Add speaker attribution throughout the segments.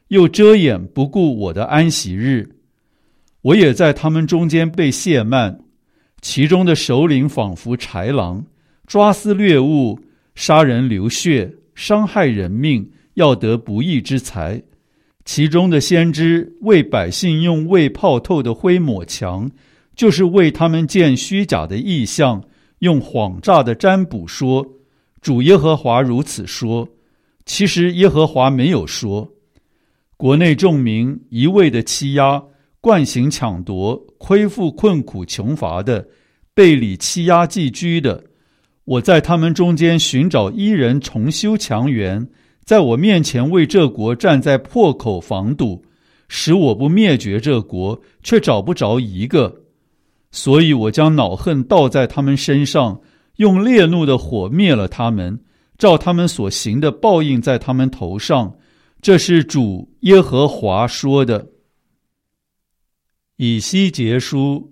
Speaker 1: 又遮掩不顾我的安息日。我也在他们中间被亵慢，其中的首领仿佛豺狼，抓撕掠物，杀人流血，伤害人命，要得不义之财。其中的先知为百姓用未泡透的灰抹墙，就是为他们见虚假的异象，用谎诈的占卜说，主耶和华如此说。其实耶和华没有说。国内众民一味的欺压，惯行抢夺，亏负困苦穷乏的，背里欺压寄居的，我在他们中间寻找一人重修墙垣，在我面前为这国站在破口防堵，使我不灭绝这国，却找不着一个。所以我将恼恨倒在他们身上，用烈怒的火灭了他们，照他们所行的报应在他们头上。这是主耶和华说的。以西结书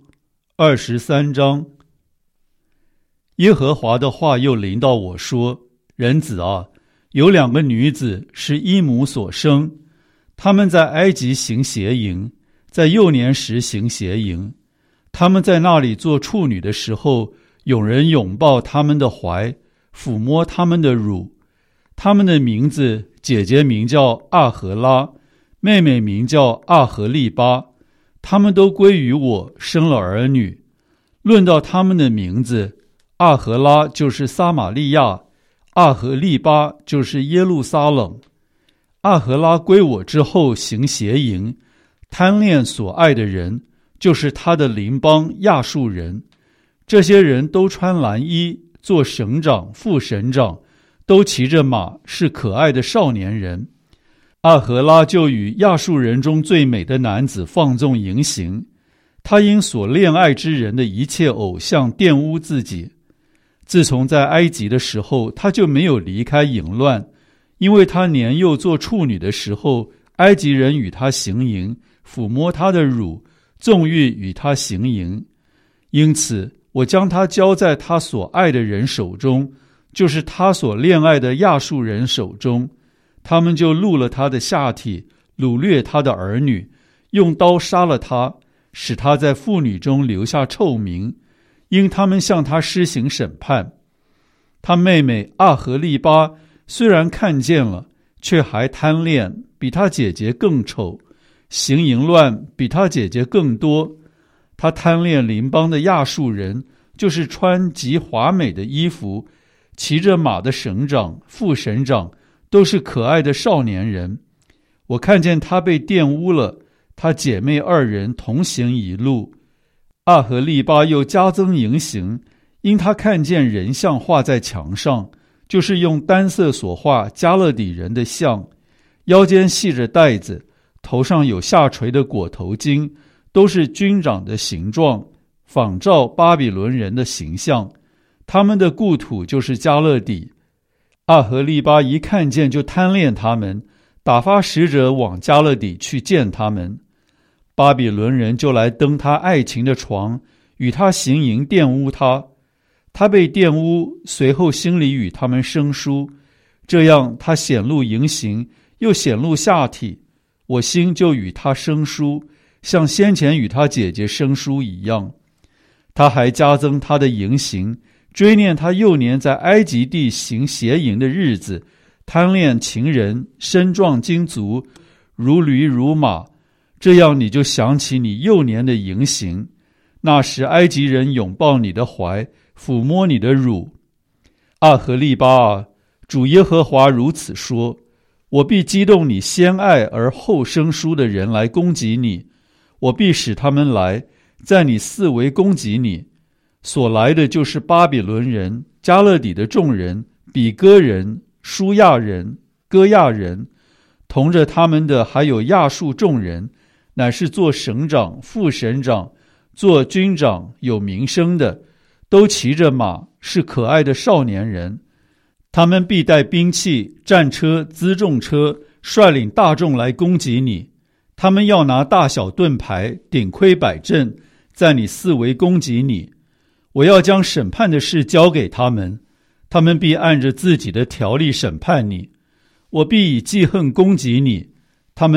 Speaker 1: 23章。耶和华的话又临到我说：人子啊，有2个女子是一母所生，她们在埃及行邪淫，在幼年时行邪淫。她们在那里做处女的时候，有人拥抱她们的怀，抚摸她们的乳。她们的名字，姐姐名叫阿荷拉，妹妹名叫阿荷利巴。她们都归于我，生了儿女。论到她们的名字，阿荷拉就是撒玛利亚，阿荷利巴就是耶路撒冷。阿荷拉归我之后行邪淫，贪恋所爱的人，就是他的邻邦亚述人。这些人都穿蓝衣，做省长、副省长，都骑着马，是可爱的少年人。阿荷拉就与亚述人中最美的男子放纵淫行，他因所恋爱之人的一切偶像玷污自己。自从在埃及的时候，他就没有离开淫乱，因为他年幼做处女的时候，埃及人与他行淫，抚摸他的乳，纵欲与他行淫。因此我将他交在他所爱的人手中，就是他所恋爱的亚述人手中。他们就戮了他的下体，掳掠他的儿女，用刀杀了他，使他在妇女中留下臭名，因他们向他施行审判。他妹妹阿荷利巴虽然看见了，却还贪恋，比他姐姐更丑，行淫乱比他姐姐更多。他贪恋邻邦的亚述人，就是穿极华美的衣服，骑着马的省长、副省长，都是可爱的少年人。我看见他被玷污了，他姐妹2人同行一路。阿荷利巴又加增淫行，因他看见人像画在墙上，就是用单色所画加勒底人的像，腰间系着带子，头上有下垂的裹头巾，都是军长的形状，仿照巴比伦人的形象。他们的故土就是加勒底。阿荷利巴一看见就贪恋他们，打发使者往加勒底去见他们。巴比伦人就来登他爱情的床，与他行淫，玷污他。他被玷污，随后心里与他们生疏，这样他显露淫行，又显露下体，我心就与他生疏，像先前与他姐姐生疏一样。他还加增他的淫行，追念他幼年在埃及地行邪淫的日子，贪恋情人，身壮精足，如驴如马。这样你就想起你幼年的淫行，那时埃及人拥抱你的怀，抚摸你的乳。阿荷利巴啊，主耶和华如此说：我必激动你先爱而后生疏的人来攻击你，我必使他们来，在你四围攻击你。所来的就是巴比伦人、加勒底的众人、比哥人、舒亚人、哥亚人，同着他们的还有亚述众人，乃是做省长、副省长、做军长有名声的，都骑着马，是可爱的少年人。他们必带兵器、战车、辎重车，率领大众来攻击你。他们要拿大小盾牌、顶盔摆阵，在你四围攻击你。我要将审判的事交给他们，他们必按着自己的条例审判你。我必以记恨攻击你，